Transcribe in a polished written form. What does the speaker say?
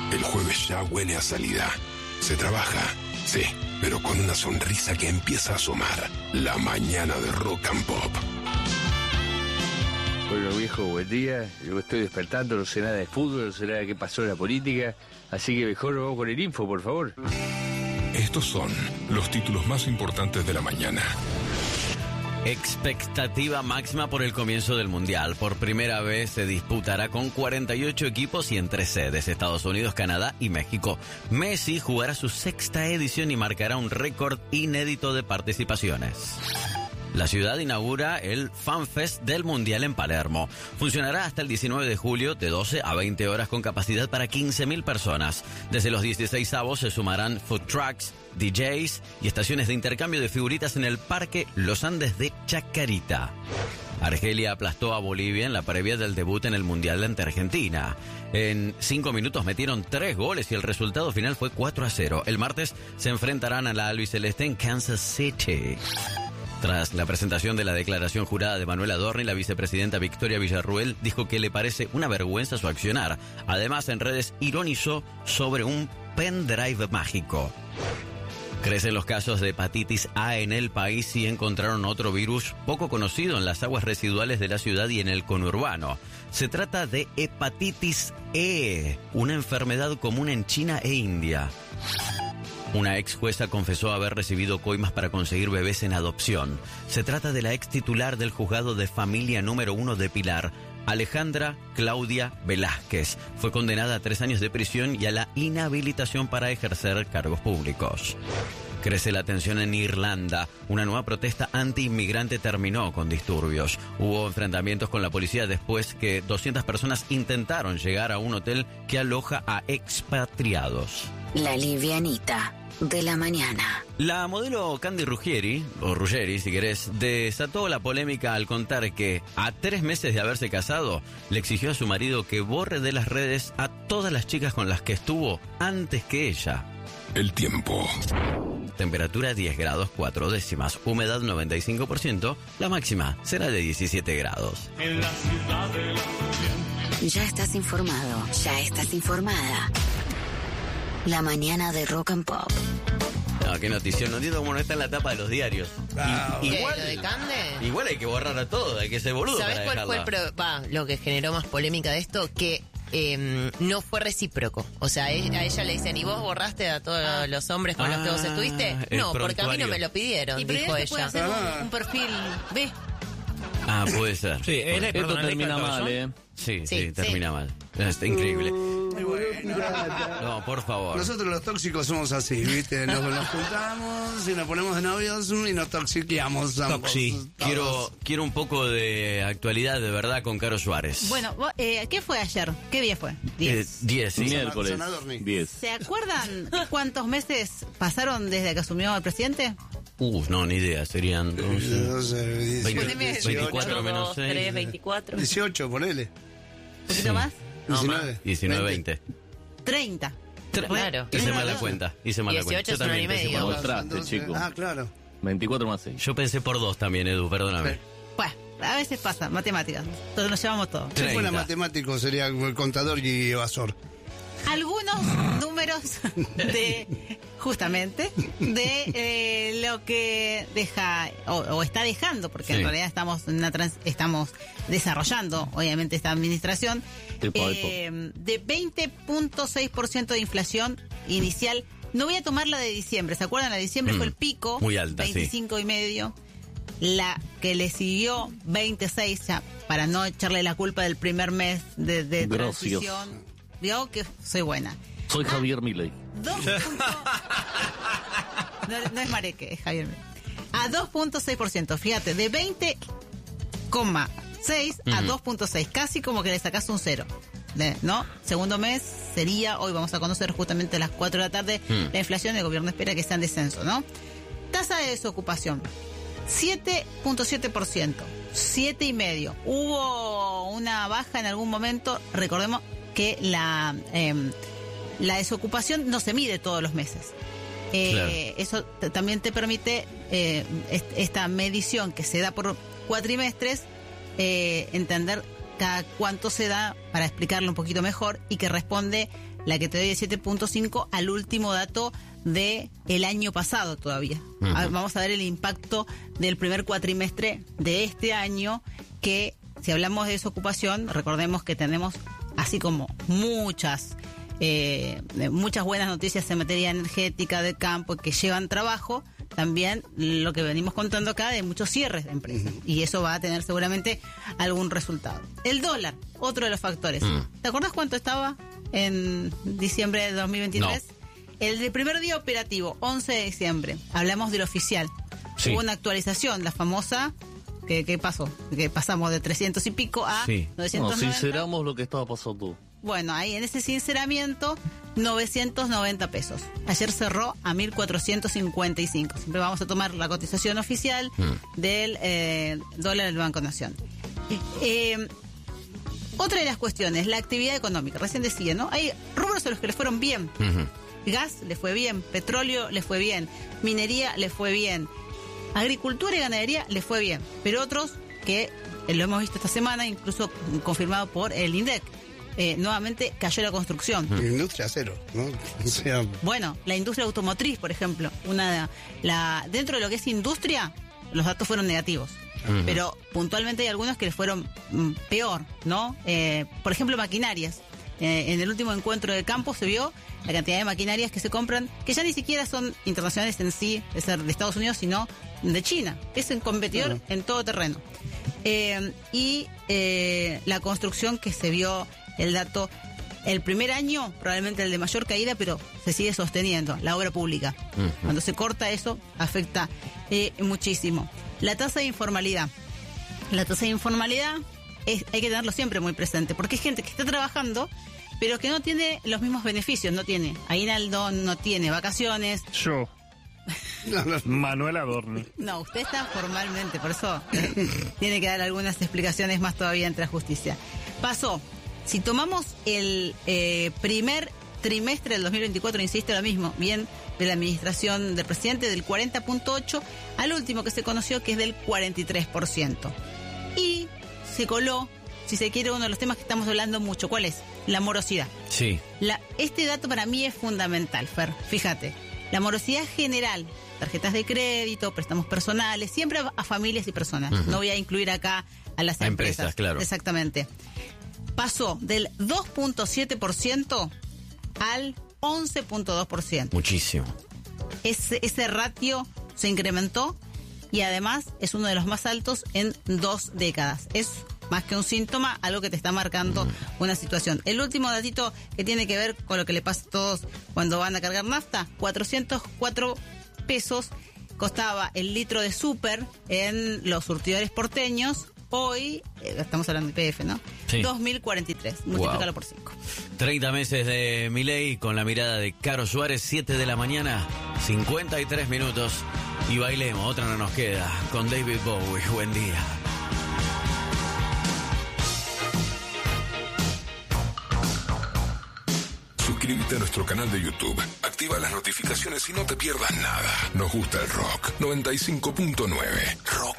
El jueves ya huele a salida. Se trabaja, sí, pero con una sonrisa que empieza a asomar. La mañana de Rock and Pop. Bueno, viejo, buen día. Yo estoy despertando, no sé nada de fútbol, no sé nada de qué pasó en la política. Así que mejor vamos con el info, por favor. Estos son los títulos más importantes de la mañana. Expectativa máxima por el comienzo del Mundial. Por primera vez se disputará con 48 equipos y en 3 sedes, Estados Unidos, Canadá y México. Messi jugará su 6ª edición y marcará un récord inédito de participaciones. La ciudad inaugura el FanFest del Mundial en Palermo. Funcionará hasta el 19 de julio de 12 a 20 horas con capacidad para 15.000 personas. Desde los 16avos se sumarán food trucks, DJs y estaciones de intercambio de figuritas en el Parque Los Andes de Chacarita. Argelia aplastó a Bolivia en la previa del debut en el Mundial ante Argentina. En 5 minutos metieron 3 goles y el resultado final fue 4-0. El martes se enfrentarán a la albiceleste en Kansas City. Tras la presentación de la declaración jurada de Manuel Adorni, la vicepresidenta Victoria Villarruel dijo que le parece una vergüenza su accionar. Además, en redes ironizó sobre un pendrive mágico. Crecen los casos de hepatitis A en el país y encontraron otro virus poco conocido en las aguas residuales de la ciudad y en el conurbano. Se trata de hepatitis E, una enfermedad común en China e India. Una ex jueza confesó haber recibido coimas para conseguir bebés en adopción. Se trata de la ex titular del juzgado de familia número 1 de Pilar, Alejandra Claudia Velázquez. Fue condenada a 3 años de prisión y a la inhabilitación para ejercer cargos públicos. Crece la tensión en Irlanda. Una nueva protesta anti-inmigrante terminó con disturbios. Hubo enfrentamientos con la policía después que 200 personas intentaron llegar a un hotel que aloja a expatriados. La livianita de la mañana. La modelo Candy Ruggieri, o Ruggeri si querés, desató la polémica al contar que a 3 meses de haberse casado, le exigió a su marido que borre de las redes a todas las chicas con las que estuvo antes que ella. El tiempo. Temperatura 10 grados 4 décimas, humedad 95%, la máxima será de 17 grados. Ya estás informado, ya estás informada. La mañana de Rock and Pop. No, qué notición, no entiendo cómo no está en la tapa de los diarios. Igual, ¿lo de Cande? Igual hay que borrar a todo, hay que ser boludo. ¿Sabés para cuál fue lo que generó más polémica de esto? Que no fue recíproco. O sea, a ella le dicen, ¿y vos borraste a todos los hombres con los que vos estuviste? No, porque a mí no me lo pidieron, y dijo ella. Puede hacer un perfil B. Ah, puede ser. Sí, esto termina mal, Sí, termina mal. Está increíble. No, por favor. Nosotros los tóxicos somos así, ¿viste? Nos juntamos y nos ponemos de novios y nos toxiqueamos ambos. Quiero un poco de actualidad de verdad con Caro Suárez. Bueno, ¿qué fue ayer? ¿Qué día fue? 10. 10, sí. Miércoles. 10. ¿Se acuerdan cuántos meses pasaron desde que asumió el presidente? No, ni idea. Serían 24 menos 6. 3, 24. 18, ponele. ¿Un poquito más? 19, 20. 30. Claro. Hice mal la cuenta. 18 es un año y medio. Mostraste, chico. Ah, claro. 24 más 6. Yo pensé por 2 también, Edu, perdóname. Bueno, a veces pasa, matemáticas. Entonces nos llevamos todo. Si fuera matemático sería el contador y evasor. Algunos números justamente de lo que deja o está dejando, porque en realidad estamos desarrollando obviamente esta administración, de 20.6% de inflación inicial. No voy a tomar la de diciembre, ¿se acuerdan? La de diciembre fue el pico, muy alta, 25,5%. La que le siguió 26, ya, para no echarle la culpa del primer mes de transición. Digo que soy buena. Soy Javier Milei. No es Mareque, es Javier Milei. A 2.6%, fíjate, de 20,6 a 2.6, casi como que le sacas un 0. ¿No? Segundo mes sería, hoy vamos a conocer justamente a las 4 de la tarde, la inflación. El gobierno espera que sea en descenso, ¿no? Tasa de desocupación, 7.7%, 7,5%. Hubo una baja en algún momento, recordemos que la desocupación no se mide todos los meses. Claro. Eso también te permite esta medición que se da por cuatrimestres, entender cada cuánto se da, para explicarlo un poquito mejor, y que responde la que te doy de 7.5 al último dato de el año pasado todavía. Vamos a ver el impacto del primer cuatrimestre de este año, que si hablamos de desocupación, recordemos que tenemos, así como muchas buenas noticias en materia energética, de campo, que llevan trabajo, también lo que venimos contando acá de muchos cierres de empresas. Y eso va a tener seguramente algún resultado. El dólar, otro de los factores. ¿Te acuerdas cuánto estaba en diciembre de 2023? No. El del primer día operativo, 11 de diciembre, hablamos del oficial. Sí. Hubo una actualización, la famosa, ¿qué pasó? Que pasamos de 300 y pico a 990. No, sinceramos lo que estaba pasando. Bueno, ahí en ese sinceramiento, 990 pesos. Ayer cerró a 1.455. Siempre vamos a tomar la cotización oficial del dólar del Banco Nación. Otra de las cuestiones, la actividad económica. Recién decía, ¿no? Hay rubros a los que le fueron bien. Gas le fue bien, petróleo le fue bien, minería le fue bien, agricultura y ganadería le fue bien. Pero otros que lo hemos visto esta semana, incluso confirmado por el INDEC. Nuevamente cayó la construcción. Industria cero, ¿no? O sea... Bueno, la industria automotriz, por ejemplo, dentro de lo que es industria, los datos fueron negativos. Pero puntualmente hay algunos que les fueron peor, ¿no? Por ejemplo, maquinarias. En el último encuentro de campo se vio la cantidad de maquinarias que se compran, que ya ni siquiera son internacionales en sí, de ser de Estados Unidos, sino de China. Es un competidor en todo terreno. Y la construcción, que se vio el dato, el primer año, probablemente el de mayor caída, pero se sigue sosteniendo, la obra pública. Cuando se corta eso, afecta muchísimo. La tasa de informalidad. La tasa de informalidad hay que tenerlo siempre muy presente, porque hay gente que está trabajando, pero que no tiene los mismos beneficios, no tiene aguinaldo, no tiene vacaciones. Yo. Manuel Adorni. No, usted está formalmente, por eso tiene que dar algunas explicaciones más todavía entre la justicia. Pasó, si tomamos el primer trimestre del 2024, insisto, lo mismo, bien de la administración del presidente, del 40.8% al último que se conoció, que es del 43%. Y se coló, si se quiere, uno de los temas que estamos hablando mucho. ¿Cuál es? La morosidad. Sí. Este dato para mí es fundamental, Fer. Fíjate, la morosidad general, tarjetas de crédito, préstamos personales, siempre a familias y personas. No voy a incluir acá a las empresas. Claro. Exactamente. Pasó del 2.7% al 11.2%. Muchísimo. Ese ratio se incrementó y además es uno de los más altos en 2 décadas. Es más que un síntoma, algo que te está marcando una situación. El último datito que tiene que ver con lo que le pasa a todos cuando van a cargar nafta, 404 pesos costaba el litro de súper en los surtidores porteños. Hoy, estamos hablando de IPF, ¿no? Sí. 2043, multiplícalo por 5. 30 meses de Milei con la mirada de Caro Suárez, 7 de la mañana, 53 minutos. Y bailemos, otra no nos queda, con David Bowie. Buen día. Suscríbete a nuestro canal de YouTube, activa las notificaciones y no te pierdas nada. Nos gusta el rock. 95.9 Rock